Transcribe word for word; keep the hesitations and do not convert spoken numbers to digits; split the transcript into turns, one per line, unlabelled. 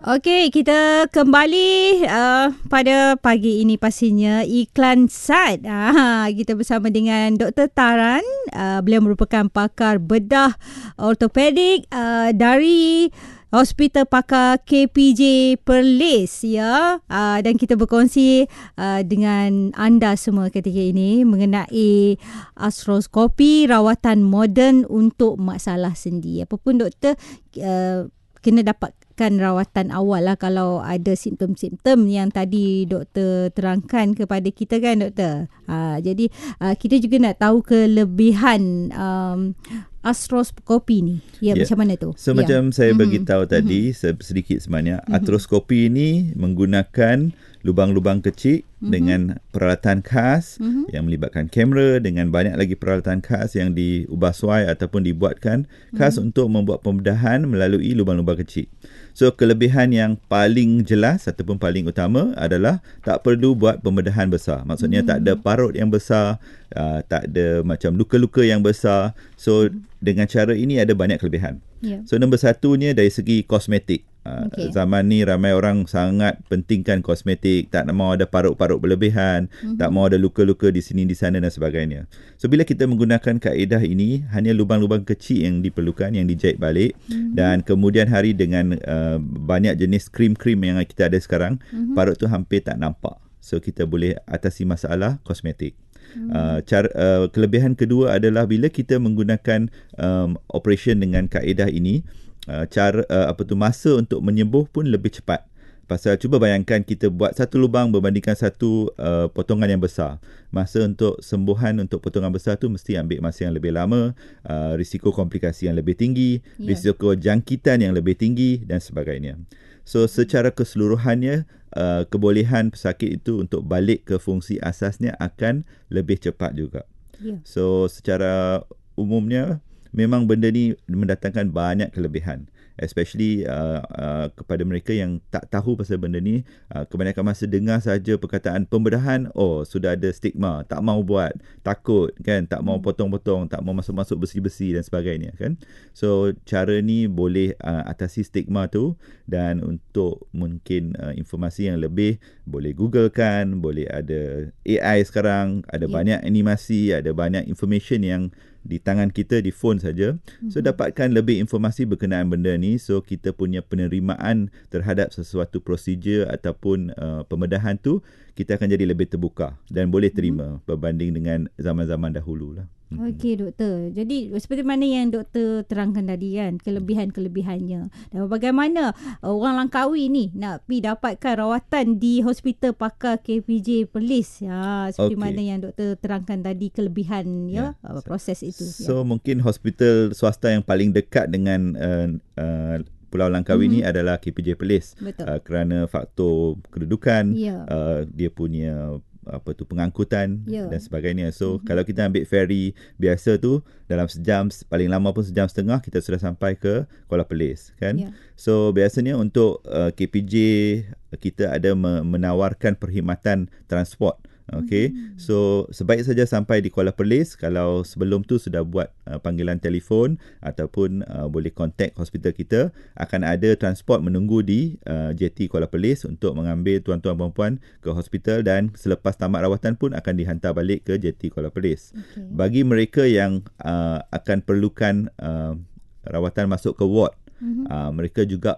Okey, kita kembali uh, pada pagi ini pastinya iklan Sat. Uh, kita bersama dengan Doktor Taran. Uh, beliau merupakan pakar bedah ortopedik uh, dari Hospital Pakar K P J Perlis, ya. Uh, dan kita berkongsi uh, dengan anda semua ketika ini mengenai artroskopi, rawatan moden untuk masalah sendi. Apapun doktor uh, kena dapatkan rawatan awal lah kalau ada simptom-simptom yang tadi doktor terangkan kepada kita, kan doktor. Ha, jadi uh, kita juga nak tahu kelebihan um, artroskopi ni. Ya, yeah. Macam mana tu?
So
yeah.
macam saya
mm-hmm.
beritahu tadi mm-hmm. sedikit sebanyak, mm-hmm. artroskopi ini menggunakan lubang-lubang kecil mm-hmm. dengan peralatan khas mm-hmm. yang melibatkan kamera, dengan banyak lagi peralatan khas yang diubah suai ataupun dibuatkan khas mm-hmm. untuk membuat pembedahan melalui lubang-lubang kecil. So kelebihan yang paling jelas ataupun paling utama adalah tak perlu buat pembedahan besar. Maksudnya mm-hmm. tak ada parut yang besar, uh, tak ada macam luka-luka yang besar. So mm-hmm. dengan cara ini ada banyak kelebihan. Yeah. So nombor satunya dari segi kosmetik. Uh, okay. Zaman ni ramai orang sangat pentingkan kosmetik, tak mau ada parut-parut berlebihan, mm-hmm. tak mau ada luka-luka di sini di sana dan sebagainya. So bila kita menggunakan kaedah ini, hanya lubang-lubang kecil yang diperlukan, yang dijahit balik, mm-hmm. dan kemudian hari dengan uh, banyak jenis krim-krim yang kita ada sekarang, mm-hmm. parut tu hampir tak nampak. So kita boleh atasi masalah kosmetik. Hmm. Uh, cara, uh, kelebihan kedua adalah bila kita menggunakan um, operation dengan kaedah ini, uh, cara uh, apa tu masa untuk menyembuh pun lebih cepat. Pasal cuba bayangkan kita buat satu lubang berbandingkan satu uh, potongan yang besar. Masa untuk sembuhan untuk potongan besar tu mesti ambil masa yang lebih lama, uh, risiko komplikasi yang lebih tinggi, yeah. risiko jangkitan yang lebih tinggi dan sebagainya. So secara keseluruhannya, uh, kebolehan pesakit itu untuk balik ke fungsi asasnya akan lebih cepat juga. Yeah. So secara umumnya memang benda ni mendatangkan banyak kelebihan. Especially uh, uh, kepada mereka yang tak tahu pasal benda ni, uh, kebanyakan masa dengar saja perkataan pembedahan, oh sudah ada stigma, tak mau buat, takut kan, tak mau potong-potong, tak mau masuk-masuk besi-besi dan sebagainya kan. So cara ni boleh uh, atasi stigma tu, dan untuk mungkin uh, informasi yang lebih boleh Google kan, boleh ada A I sekarang, ada yeah. banyak animasi, ada banyak information yang di tangan kita, di phone saja. So dapatkan lebih informasi berkenaan benda ni, so kita punya penerimaan terhadap sesuatu prosedur ataupun uh, pembedahan tu, kita akan jadi lebih terbuka dan boleh terima hmm. berbanding dengan zaman-zaman dahulu lah.
Okey doktor. Jadi seperti mana yang doktor terangkan tadi kan, kelebihan-kelebihannya. Dan bagaimana orang Langkawi ni nak pergi dapatkan rawatan di Hospital Pakar K P J Perlis. Ya, seperti okay. mana yang doktor terangkan tadi kelebihan ya, ya proses itu.
So
ya.
mungkin hospital swasta yang paling dekat dengan uh, uh, Pulau Langkawi mm-hmm. ni adalah K P J Perlis. Uh, kerana faktor kedudukan, yeah. uh, dia punya apa tu pengangkutan yeah. dan sebagainya. So mm-hmm. kalau kita ambil ferry biasa tu dalam sejam, paling lama pun sejam setengah kita sudah sampai ke Kuala Perlis kan. Yeah. So biasanya untuk uh, K P J kita ada menawarkan perkhidmatan transport. Okay, hmm. so sebaik saja sampai di Kuala Perlis. Kalau sebelum tu sudah buat uh, panggilan telefon ataupun uh, boleh kontak hospital kita, akan ada transport menunggu di uh, J T Kuala Perlis untuk mengambil tuan-tuan perempuan ke hospital, dan selepas tamat rawatan pun akan dihantar balik ke J T Kuala Perlis. Okay. Bagi mereka yang uh, akan perlukan uh, rawatan masuk ke ward, mm-hmm. uh, mereka juga